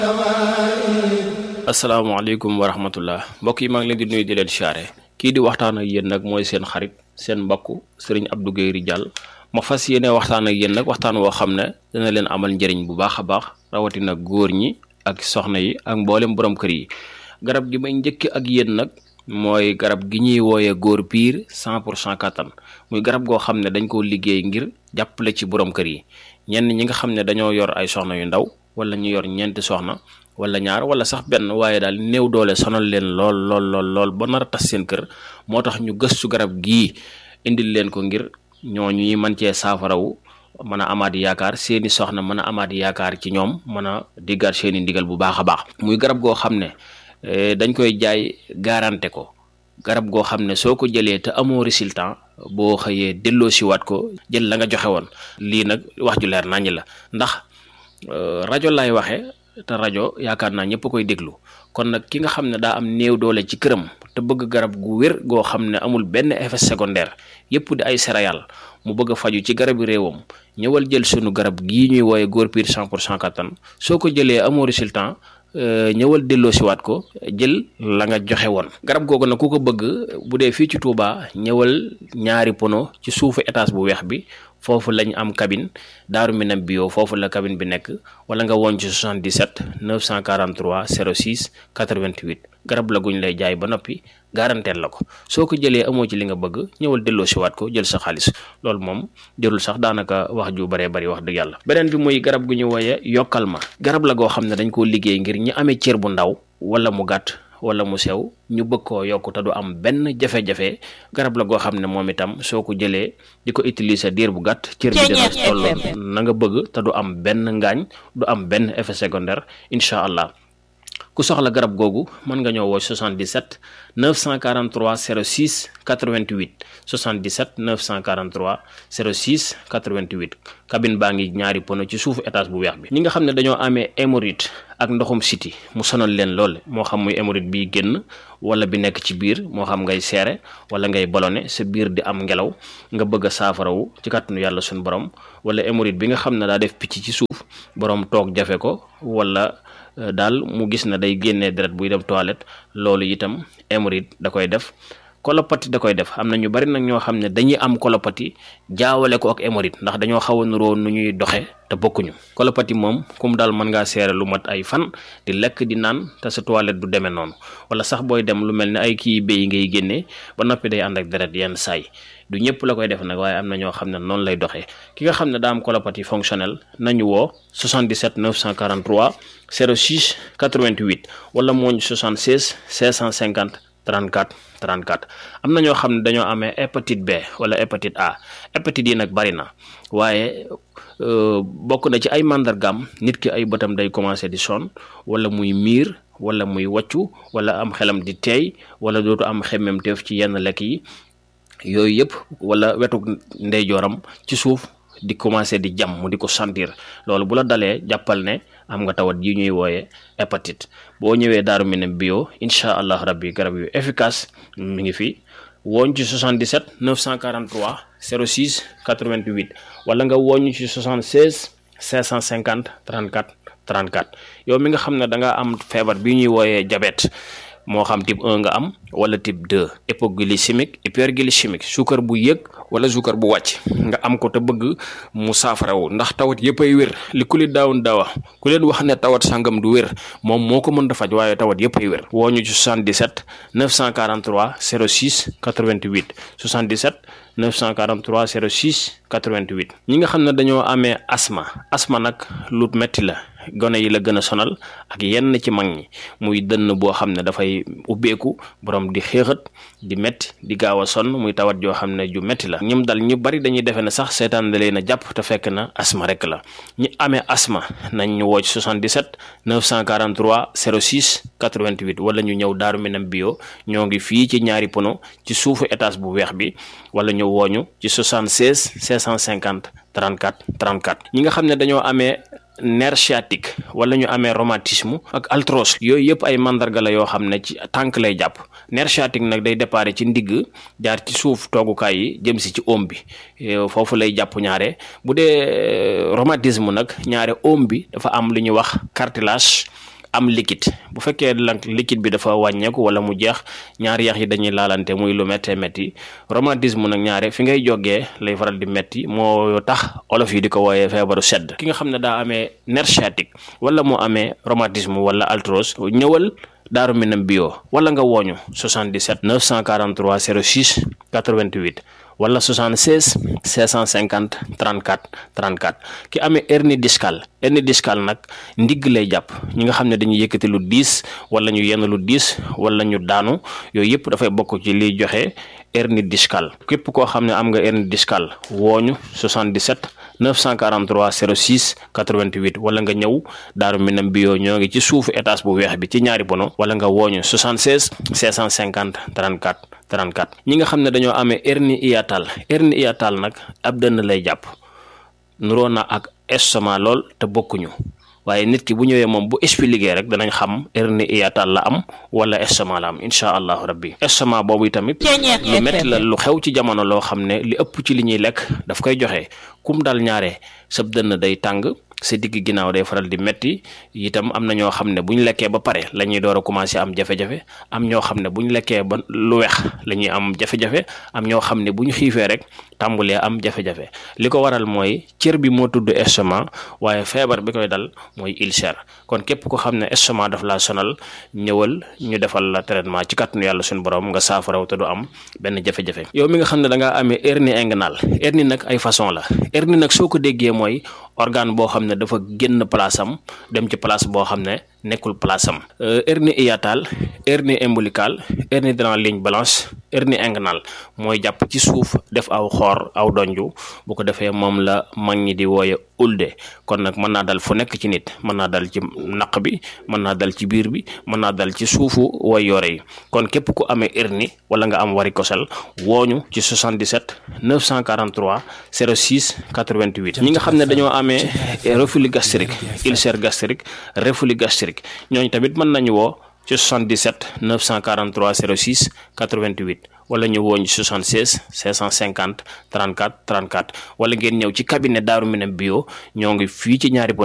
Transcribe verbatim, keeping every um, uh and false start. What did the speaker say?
asalaamaaleykum wa rahmatullah mbokk yi maa ngi leen di nuyu di leen siyaare kii di waxtaan ak yéen nag mooy seen xarit seen mbokk Serigne Abdou Guèye Ridial ma fas yéene waxtaan ak yéen nag waxtaan woo xam ne dana leen amal njëriñ bu baax a baax rawatina góor ñi ak soxna yi ak mboolem borom kër yi. garab gi may njëkk ak yéen nag mooy garab gi ñuy wooyee góor piir cent pour cent kattan muy garab goo xam ne dañ koo liggéey ngir jàppale ci borom kër yi ñenn ñi nga xam ne dañoo yor ay soxna yu ndaw wala ñu yor ñeenti soxna wala ñaar wala sax benn waaye daal néew doole sonal leen lool lool lool lool ba nar a tas seen kër moo tax ñu gëstu garab gii indil leen ko ngir ñooñu ñuy mën cee saafarawu mën a amaat yaakaar seeni soxna mën a amaat yaakaar ci ñoom mën a diggaat seeni ndigal bu baax a baax. muy garab goo xam ne dañ koy jaay garanté ko garab goo xam ne soo ko jëlee te amoo résultat boo xëyee delloo siwaat ko jël la nga joxe woon. lii nag wax ju leer naññ la ndax rajo lay waxe te rajo yaakaar naa ñëpp koy déglu kon nag ki nga xam ne daa am néew doole ci këram te bëgg garab gu wér goo xam ne amul benn effet secondaire yëpp di ay céréales mu bëgg a faju ci garabi réewam ñëwal jël sunu garab gii ñuy wooye góor piir cent pour cent kattan soo ko jëlee amoo résultat ñëwal delloo siwaat ko jël la nga joxe woon. garab googu nag ku ko bëgg bu dee fii ci Touba ñëwal ñaari pono ci suufu étage bu weex bi foofu lañ am cabine Daaru Minam bio foofu la cabine bi nekk wala nga woon ci soixante-dix-sept neuf cent quarante-trois zéro six quatre-vingt-huit garab la guñ lay jaay ba noppi garanteel la ko soo ko jëlee amoo ci li nga bëgg ñëwal delloo siwaat ko jël sa xaalis loolu moom jërul sax daanaka wax ju baree bari wax dëgg yàlla. beneen bi muy garab gu ñu wooye yokkal ma garab la goo xam ne dañ koo liggéey ngir ñi amee cër bu ndaw wala mu gàtt wala mu sew ñu bëgg koo yokk te du am benn jafe-jafe garab la goo xam ne moom itam soo ko jëlee di ko utiliser diir bu gàtt cër bi dina toll na nga bëgg te du am benn ngaañ du am benn effet secondaire incha allah. ku soxla garab googu mën nga ñëw woo soixante-dix-sept neuf cent quarante-trois zéro six quatre-vingt-huit soixante-dix-sept neuf cent quarante-trois zéro six quatre-vingt-huit cabine baa ngi ñaari pono ci suufu étage bu weex bi. ñi nga xam ne dañoo amee hémorroïde ak ndoxum siti mu sonal leen lool moo xam muy hémorroïde biy génn wala bi nekk ci biir moo xam ngay seere wala ngay ballonné sa biir di am ngelaw nga bëgg a saafarawu ci kàttanu yàlla suñu borom wala hémorroïde bi nga xam ne daa def picc ci suuf borom toog jafe ko wala daal mu gis na day génnee deret buy dem toilette loolu itam hémorroïde da koy def. colopathie da koy def am na ñu bari nag ñoo xam ne dañuy am colopathie jaawale ko ak hémorroïde ndax dañoo xaw a nuroo nu ñuy doxe te bokkuñu. colopathie moom kum daal mën ngaa seere lu mat ay fan di lekk di naan te sa toilette du demee noonu wala sax booy dem lu mel ne ay kii béy ngay génnee ba noppi day ànd ak deret yenn saay du ñëpp la koy def nag waaye am na ñoo xam ne noonu lay doxee. ki nga xam ne daa am colopathie fonctionnelle nañu woo soixante-dix-sept neuf cent quarante-trois zéro six quatre-vingt-huit wala mooñ soixante-seize cinq cent cinquante trente-quatre trente-quatre. am na ñoo xam ne dañoo amee hépatite B wala hépatite A hépatite yi nag bari na waaye bokk na ci ay màndargaam nit ki ay bëtam day commencer di sonn wala muy miir wala muy wàccu wala am xelam di teey wala dootu am xemmemteef ci yenn lekk yi yooyu yëpp wala wetu ndeyjooram ci suuf di commencer di jam mu di ko sentir loolu bu la dalee jàppal ne am nga tawat yi ñuy wooye hépatite. boo ñëwee Daaru Minam bio incha allah rabbi garab yu efficace mi ngi fi wooñ ci soixante-dix-sept neuf cent quarante-trois zéro six quatre-vingt-huit wala nga wooñ ci soixante-seize cinq cent cinquante trente-quatre trente-quatre. yow mi nga xam ne da nga am feebar bi ñuy wooyee diabète moo xam type un nga am wala type deux hypoglycémique hyperglycémique suukar bu yëg wala suukar bu wàcc nga am ko te bëgg mu saafarawu ndax tawat yëpp ay wér li ku li daawun daawa ku leen wax ne tawat sangam du wér moom moo ko mën a faj waaye tawat yëpp ay wér. woo ñu ci soixante-dix-sept neuf cent quarante-trois zéro six quatre-vingt-huit soixante-dix-sept neuf cent quarante-trois zéro six quatre-vingt-huit. ñi nga xam ne dañoo amee asma asma nag lu metti la gone yi la gën a sonal ak yenn ci mag ñi muy dënn boo xam ne dafay ubbeeku borom di xéexat di metti di gaaw a sonn muy tawat joo xam ne ju metti la. ñim dal ñu bari dañuy defe ne sax seetaan da leen a jàpp te fekk na asma rek la. ñi amee asma nañ ñu woo ci soixante-dix-sept neuf cent quarante-trois zéro six quatre-vingt-huit wala ñu ñëw Daaru Minam bio ñoo ngi fii ci ñaari pono ci suufu étage bu weex bi wala ñu wooñu ci soixante-seize cinq cent cinquante trente-quatre trente-quatre. ñi nga xam ne dañoo amee nerf sciatique wala ñu amee rhumatisme ak arthrose yooyu yëpp ay mandarga la yoo xam ne ci tànk lay jàpp. nerf sciatique nag day déparé ci ndigg jaar ci suuf toogukaay yi jëm si ci oom bi foofu lay jàpp ñaare. bu dee rhumatisme nag ñaare oom bi dafa am lu ñuy wax cartilage am liquide bu fekkee nag liquide bi dafa wàññeeku wala mu jeex ñaari yax yi dañuy laalante muy lu méttee métti rhumatisme nag ñaare fi ngay jógee lay faral di métti moo tax olof yi di ko wooyee feebaru sedd. ki nga xam ne daa amee nerf sciatique wala mu amee rhumatisme wala arthrose ñëwal Daaru Minam bio wala nga wooñu soixante-dix-sept neuf cent quarante-trois zéro six quatre-vingt-huit wala soixante-seize cinq cent cinquante trente-quatre trente-quatre. ki amee hernie discale hernie discale nag ndigg lay jàpp ñi nga xam ne dañuy yëkkati lu diis wala ñu yenn lu diis wala ñu daanu yooyu yëpp dafay bokk ci liy joxe hernie discale. képp koo xam ne am nga hernie discale wooñu soixante-dix-sept neuf cent quarante-trois zéro six quatre-vingt-huit wala nga ñëw Daaru Minam bio ñoo ngi ci suufu étage bu weex bi ci ñaari bono wala nga wooñu soixante-seize cinq cent cinquante trente-quatre trente-quatre. ñi nga xam ne dañoo amee hernie hiatale hernie hiatale nag ab dënn lay jàpp nuroo na ak estomac lool te bokkuñu waaye nit ki bu ñëwee moom bu expliqué rek danañ xam hernie hiatale la am wala estomac la am incha allahu rabbi. estomac boobu tamit lu métti la lu xew ci jamono loo xam ne li ëpp ci li ñuy lekk daf koy joxe kum dal ñaare sab dënn day tàng sa digg ginnaaw day faral di metti itam am na ñoo xam ne bu ñu lekkee ba pare la ñuy door a commencé am jafe-jafe am ñoo xam ne bu ñu lekkee ba lu weex la ñuy am jafe-jafe am ñoo xam ne bu ñu xiifee rek tàmbulee am jafe-jafe li ko waral mooy cër bi moo tudd estomac waaye feebar bi koy dal mooy ulcère. kon képp ko xam ne estomac daf laa sonal ñëwal ñu defal la traitement ci kàttanu yàlla suñu borom nga saafaraw te du am benn jafe-jafe. yow mi nga xam ne da ngaa amee hernie inguinale hernie nag ay façon la hernie nag soo ko déggee mooy organe boo xam ne dafa génn place am dem ci place boo xam ne nekkul place am. hernie hiatale hernie ombilicale hernie de la ligne blanche hernie inguinale mooy jàpp ci suuf def aw xoor aw donju bu ko defee moom la mag ñi di wooye ulde. kon nag mën naa dal fu nekk ci nit mën naa dal ci naq bi mën naa dal ci biir bi mën naa dal ci suufu way yore yi kon képp ku amee hernie wala nga am varicocèle wooñu ci soixante-dix-sept neuf cent quarante-trois zéro six quatre-vingt-huit. ñi nga xam ne dañoo amee reflux gastrique ulcère gastrique reflux gastrique ñooñu tamit mën nañu woo ci soixante-dix-sept neuf cent quarante-trois zéro six quatre-vingt-huit wala ñu woo ñu soixante-seize cinq cent cinquante trente-quatre trente-quatre wala ngeen ñëw ci cabinet Daaru Minam bio ñoo ngi fii ci ñaari